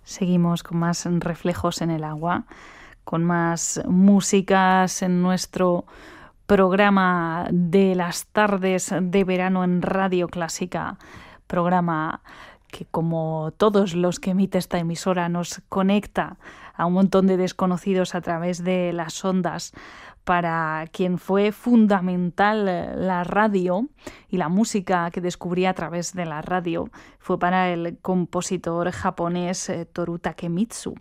Seguimos con más reflejos en el agua, con más músicas en nuestro programa de las tardes de verano en Radio Clásica, programa que, como todos los que emite esta emisora, nos conecta a un montón de desconocidos a través de las ondas. Para quien fue fundamental la radio y la música que descubrí a través de la radio fue para el compositor japonés Toru Takemitsu.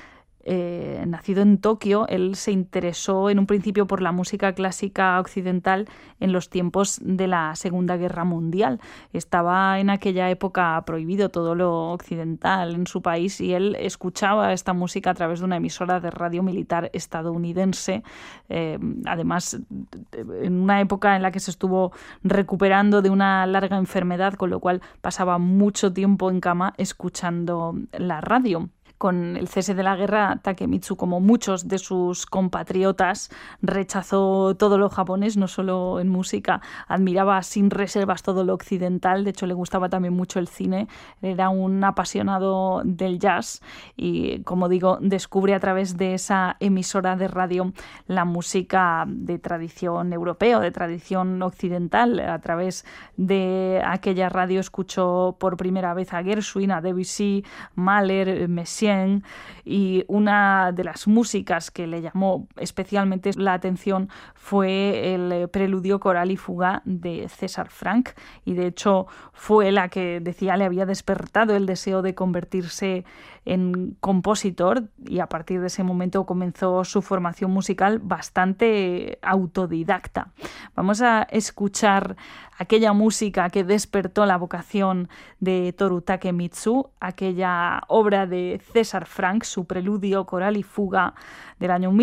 Nacido en Tokio, él se interesó en un principio por la música clásica occidental en los tiempos de la Segunda Guerra Mundial. Estaba en aquella época prohibido todo lo occidental en su país y él escuchaba esta música a través de una emisora de radio militar estadounidense. Además, en una época en la que se estuvo recuperando de una larga enfermedad, con lo cual pasaba mucho tiempo en cama escuchando la radio. Con el cese de la guerra, Takemitsu, como muchos de sus compatriotas, rechazó todo lo japonés, no solo en música, admiraba sin reservas todo lo occidental, de hecho le gustaba también mucho el cine, era un apasionado del jazz y, como digo, descubre a través de esa emisora de radio la música de tradición europea, de tradición occidental. A través de aquella radio escuchó por primera vez a Gershwin, a Debussy, Mahler, Messiaen, y una de las músicas que le llamó especialmente la atención fue el preludio coral y fuga de César Franck, y de hecho fue la que decía le había despertado el deseo de convertirse en compositor, y a partir de ese momento comenzó su formación musical bastante autodidacta. Vamos a escuchar aquella música que despertó la vocación de Toru Takemitsu, aquella obra de César Franck, su preludio coral y fuga del año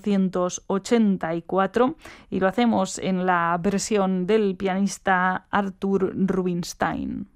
1884, y lo hacemos en la versión del pianista Arthur Rubinstein.